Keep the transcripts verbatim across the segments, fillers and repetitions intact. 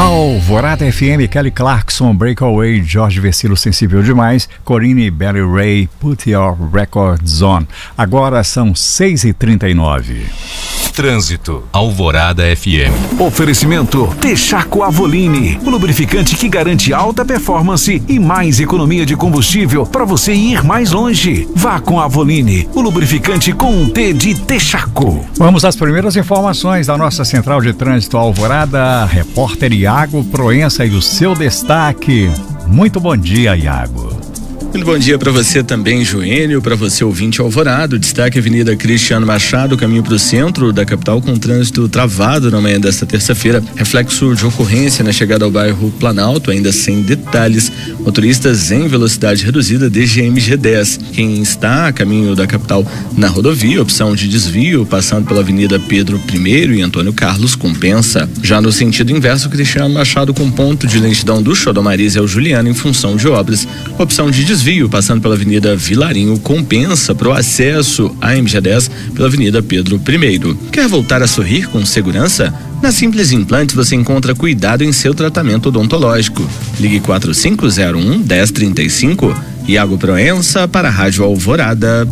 Alvorada F M, Kelly Clarkson, Breakaway, Jorge Versilo, Sensível Demais, Corinne e Barry Ray, Put Your Records On. Agora são seis e trinta e nove. Trânsito, Alvorada F M. Oferecimento Texaco Avoline, o lubrificante que garante alta performance e mais economia de combustível para você ir mais longe. Vá com a Avoline, o lubrificante com um T de Texaco. Vamos às primeiras informações da nossa Central de Trânsito Alvorada. Repórter Iago Proença e o seu destaque. Muito bom dia, Iago. Muito bom dia para você também, Joênio, para você ouvinte Alvorada. Destaque Avenida Cristiano Machado, caminho para o centro da capital, com trânsito travado na manhã desta terça-feira. Reflexo de ocorrência na chegada ao bairro Planalto, ainda sem detalhes. Motoristas em velocidade reduzida desde a M G dez. Quem está a caminho da capital na rodovia, opção de desvio, passando pela Avenida Pedro I e Antônio Carlos, compensa. Já no sentido inverso, Cristiano Machado com ponto de lentidão do Xodomariz ao Juliano em função de obras. Opção de desvio Desvio, passando pela Avenida Vilarinho, compensa para o acesso à M G dez pela Avenida Pedro I. Quer voltar a sorrir com segurança? Na Simples Implantes você encontra cuidado em seu tratamento odontológico. Ligue quatro cinco zero um, um zero três cinco. Iago Proença para a Rádio Alvorada.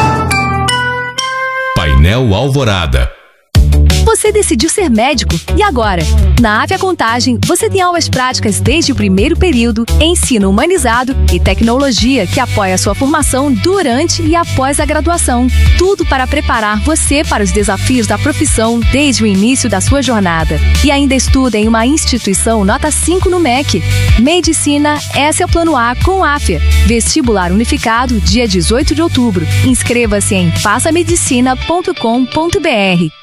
Painel Alvorada. Você decidiu ser médico e agora? Na Avia Contagem, você tem aulas práticas desde o primeiro período, ensino humanizado e tecnologia que apoia a sua formação durante e após a graduação. Tudo para preparar você para os desafios da profissão desde o início da sua jornada. E ainda estuda em uma instituição nota cinco no M E C. Medicina, esse é o plano A com a Afia. Vestibular unificado, dia dezoito de outubro. Inscreva-se em faça medicina ponto com ponto br.